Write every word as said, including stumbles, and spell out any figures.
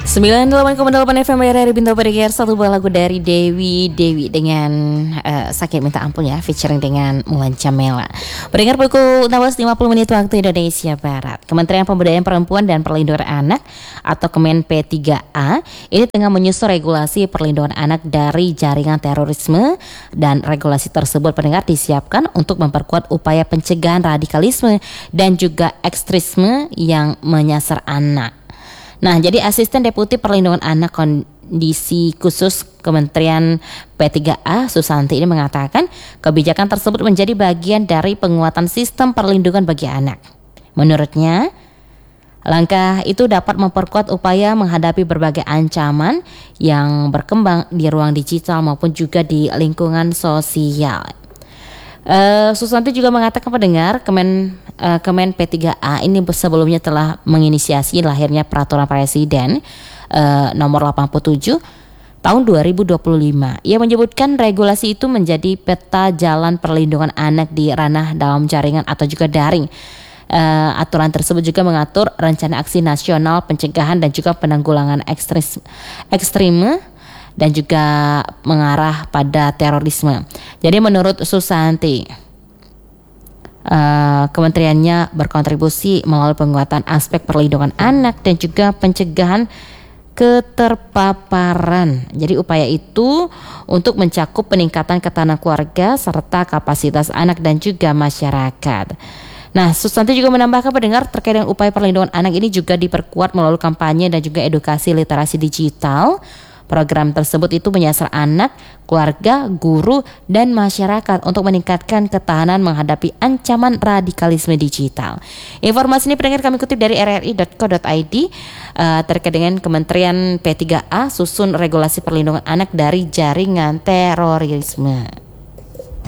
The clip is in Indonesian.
sembilan puluh delapan koma delapan F M dari Bintang Pendengar. Satu buah lagu dari Dewi Dewi dengan uh, Sakit Minta Ampun ya, featuring dengan Mulan Jamela. Pendengar, pukul enam belas lima puluh menit waktu Indonesia Barat. Kementerian Pemberdayaan Perempuan dan Perlindungan Anak atau Kemen P tiga A ini tengah menyusun regulasi perlindungan anak dari jaringan terorisme, dan regulasi tersebut, pendengar, disiapkan untuk memperkuat upaya pencegahan radikalisme dan juga ekstremisme yang menyasar anak. Nah, jadi Asisten Deputi Perlindungan Anak Kondisi Khusus Kementerian P tiga A Susanti ini mengatakan kebijakan tersebut menjadi bagian dari penguatan sistem perlindungan bagi anak. Menurutnya, langkah itu dapat memperkuat upaya menghadapi berbagai ancaman yang berkembang di ruang digital maupun juga di lingkungan sosial. Uh, Susanti juga mengatakan, pendengar, Kemen uh, Kemen P tiga A ini sebelumnya telah menginisiasi lahirnya Peraturan Presiden uh, nomor delapan puluh tujuh tahun dua ribu dua puluh lima. Ia menyebutkan regulasi itu menjadi peta jalan perlindungan anak di ranah dalam jaringan atau juga daring. Uh, aturan tersebut juga mengatur rencana aksi nasional pencegahan dan juga penanggulangan ekstris, ekstreme dan juga mengarah pada terorisme. Jadi menurut Susanti, uh, kementeriannya berkontribusi melalui penguatan aspek perlindungan anak dan juga pencegahan keterpaparan. Jadi upaya itu untuk mencakup peningkatan ketahanan keluarga serta kapasitas anak dan juga masyarakat. Nah, Susanti juga menambahkan, pendengar, terkait dengan upaya perlindungan anak ini juga diperkuat melalui kampanye dan juga edukasi literasi digital. Program tersebut itu menyasar anak, keluarga, guru, dan masyarakat untuk meningkatkan ketahanan menghadapi ancaman radikalisme digital. Informasi ini, pendengar, kami kutip dari r r i dot co dot i d uh, terkait dengan Kementerian P tiga A susun regulasi perlindungan anak dari jaringan terorisme.